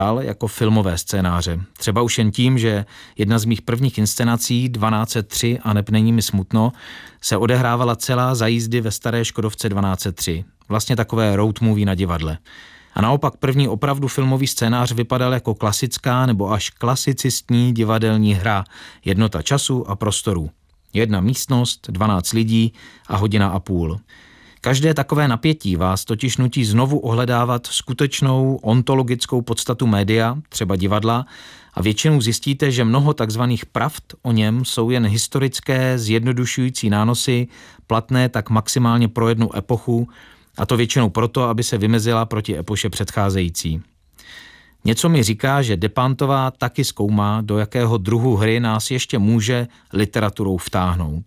jako filmové scénáře. Třeba už jen tím, že jedna z mých prvních inscenací 1203 a neb není mi smutno se odehrávala celá za jízdy ve staré Škodovce 1203. Vlastně takové road movie na divadle. A naopak první opravdu filmový scénář vypadal jako klasická nebo až klasicistní divadelní hra. Jednota času a prostoru. Jedna místnost, 12 lidí a hodina a půl. Každé takové napětí vás totiž nutí znovu ohledávat skutečnou ontologickou podstatu média, třeba divadla, a většinou zjistíte, že mnoho takzvaných pravd o něm jsou jen historické, zjednodušující nánosy, platné tak maximálně pro jednu epochu, a to většinou proto, aby se vymezila proti epoše předcházející. Něco mi říká, že Depantová taky zkoumá, do jakého druhu hry nás ještě může literaturou vtáhnout.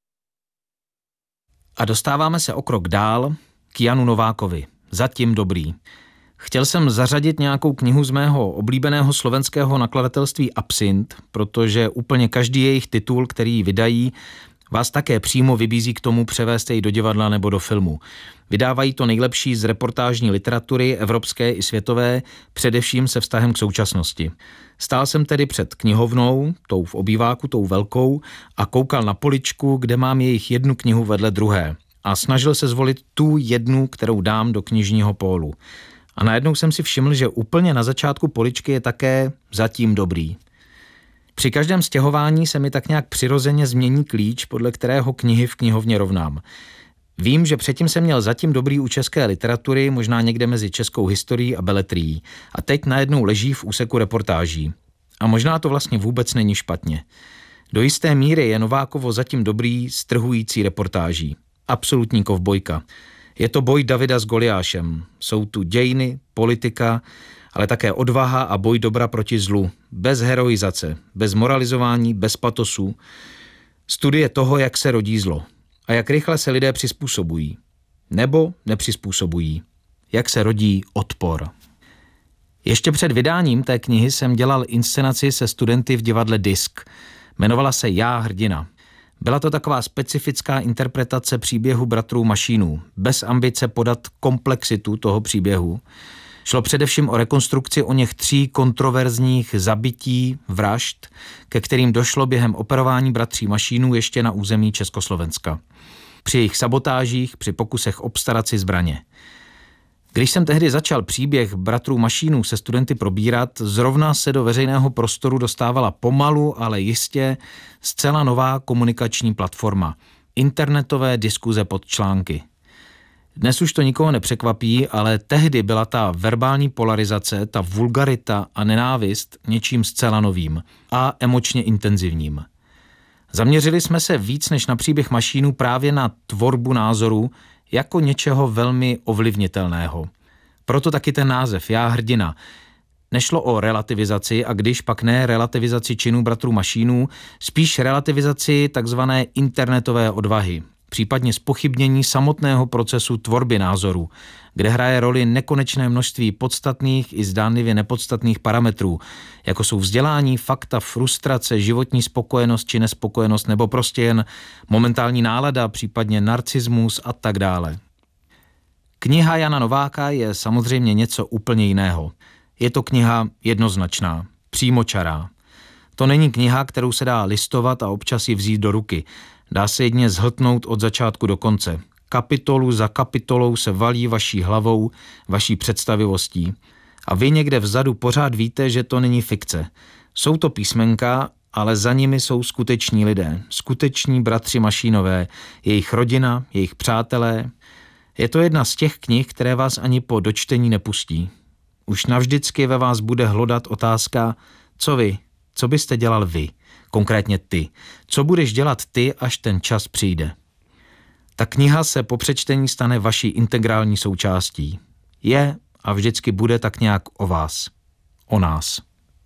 A dostáváme se o krok dál k Janu Novákovi. Zatím dobrý. Chtěl jsem zařadit nějakou knihu z mého oblíbeného slovenského nakladatelství Absint, protože úplně každý jejich titul, který vydají, vás také přímo vybízí k tomu převést jej do divadla nebo do filmu. Vydávají to nejlepší z reportážní literatury, evropské i světové, především se vztahem k současnosti. Stál jsem tedy před knihovnou, tou v obýváku, tou velkou, a koukal na poličku, kde mám jejich jednu knihu vedle druhé. A snažil se zvolit tu jednu, kterou dám do knižního pólu. A najednou jsem si všiml, že úplně na začátku poličky je také Zatím dobrý. Při každém stěhování se mi tak nějak přirozeně změní klíč, podle kterého knihy v knihovně rovnám. Vím, že předtím jsem měl Zatím dobrý u české literatury, možná někde mezi českou historií a beletrií. A teď najednou leží v úseku reportáží. A možná to vlastně vůbec není špatně. Do jisté míry je Novákovo Zatím dobrý strhující reportáží. Absolutní kovbojka. Je to boj Davida s Goliášem. Jsou tu dějiny, politika, ale také odvaha a boj dobra proti zlu. Bez heroizace, bez moralizování, bez patosu. Studie toho, jak se rodí zlo. A jak rychle se lidé přizpůsobují. Nebo nepřizpůsobují. Jak se rodí odpor. Ještě před vydáním té knihy jsem dělal inscenaci se studenty v divadle Disk. Jmenovala se Já hrdina. Byla to taková specifická interpretace příběhu bratrů Mašínů, bez ambice podat komplexitu toho příběhu. Šlo především o rekonstrukci o něch 3 kontroverzních zabití, vražd, ke kterým došlo během operování bratří Mašínů ještě na území Československa. Při jejich sabotážích, při pokusech obstarat si zbraně. Když jsem tehdy začal příběh bratrů Mašínů se studenty probírat, zrovna se do veřejného prostoru dostávala pomalu, ale jistě zcela nová komunikační platforma. Internetové diskuze pod články. Dnes už to nikoho nepřekvapí, ale tehdy byla ta verbální polarizace, ta vulgarita a nenávist něčím zcela novým a emočně intenzivním. Zaměřili jsme se víc než na příběh Mašínů právě na tvorbu názoru jako něčeho velmi ovlivnitelného. Proto taky ten název Já hrdina. Nešlo o relativizaci a když pak ne relativizaci činů bratrů Mašínů, spíš relativizaci takzvané internetové odvahy. Případně zpochybnění samotného procesu tvorby názoru, kde hraje roli nekonečné množství podstatných i zdánlivě nepodstatných parametrů, jako jsou vzdělání, fakta, frustrace, životní spokojenost či nespokojenost, nebo prostě jen momentální nálada, případně narcismus a tak dále. Kniha Jana Nováka je samozřejmě něco úplně jiného. Je to kniha jednoznačná, přímočará. To není kniha, kterou se dá listovat a občas ji vzít do ruky. Dá se jedně zhltnout od začátku do konce. Kapitolu za kapitolou se valí vaší hlavou, vaší představivostí. A vy někde vzadu pořád víte, že to není fikce. Jsou to písmenka, ale za nimi jsou skuteční lidé. Skuteční bratři Mašínové, jejich rodina, jejich přátelé. Je to jedna z těch knih, které vás ani po dočtení nepustí. Už navždycky ve vás bude hlodat otázka, co vy, co byste dělal vy, konkrétně ty. Co budeš dělat ty, až ten čas přijde? Ta kniha se po přečtení stane vaší integrální součástí. Je a vždycky bude tak nějak o vás. O nás.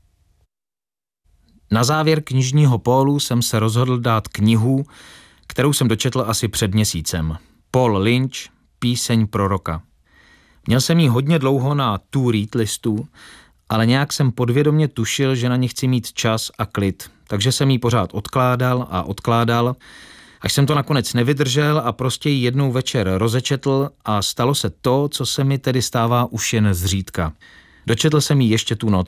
Na závěr knižního pólu jsem se rozhodl dát knihu, kterou jsem dočetl asi před měsícem. Paul Lynch, Píseň proroka. Měl jsem ji hodně dlouho na to read listu, ale nějak jsem podvědomě tušil, že na ní chci mít čas a klid, takže jsem ji pořád odkládal, až jsem to nakonec nevydržel a prostě ji jednou večer rozečetl a stalo se to, co se mi tedy stává už jen zřídka. Dočetl jsem ji ještě tu noc.